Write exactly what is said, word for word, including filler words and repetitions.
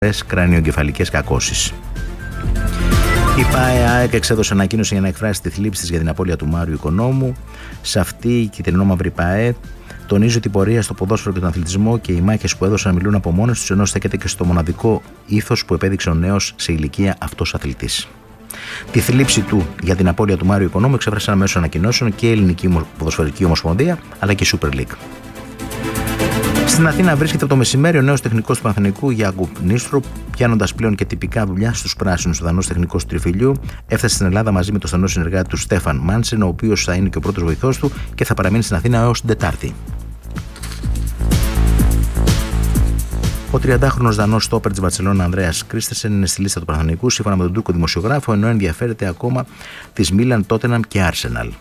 κρανιογκεφαλικές κακώσεις. Η ΠΑΕ εξέδωσε ανακοίνωση για να εκφράσει τη θλίψη της για την απώλεια του Μάριου Οικονόμου. Σε αυτή η κυτρινόμαυρη ΠΑΕ τονίζει ότι η πορεία στο ποδόσφαιρο και τον αθλητισμό και οι μάχες που έδωσαν μιλούν από μόνες τους, ενώ στέκεται και στο μοναδικό ήθος που επέδειξε ο νέος σε ηλικία αυτός αθλητής. Τη θλίψη του για την απώλεια του Μάριου Οικονόμου εξέφρασαν μέσω ανακοινώσεων και η Ελληνική Ποδοσφαιρική Ομοσπονδία αλλά και η Super League. Στην Αθήνα βρίσκεται από το μεσημέρι ο νέος τεχνικός του Παναθηναϊκού Γιάκουπ Νίστρο, πιάνοντας πλέον και τυπικά δουλειά στους πράσινους. Ο Δανός τεχνικός του Τριφυλιού έφτασε στην Ελλάδα μαζί με τον στενό συνεργάτη του Στέφαν Μάνσεν, ο οποίος θα είναι και ο πρώτος βοηθός του και θα παραμείνει στην Αθήνα έως την Τετάρτη. Ο τριαντάχρονος Δανός στόπερ της Μπαρσελόνα Ανδρέας Κρίστενσεν είναι στη λίστα του Παναθηναϊκού σύμφωνα με τον Τούρκο δημοσιογράφο, ενώ ενδιαφέρεται ακόμα της Μίλαν, Τότεναμ και Άρσεναλ.